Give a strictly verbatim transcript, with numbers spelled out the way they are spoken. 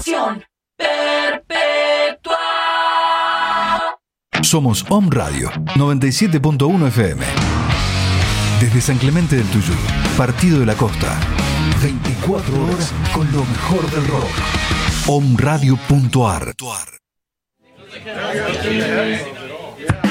Perpetua. Somos Om Radio noventa y siete punto uno F M. Desde San Clemente del Tuyú, Partido de la Costa. veinticuatro horas con lo mejor del rock. om radio punto a r.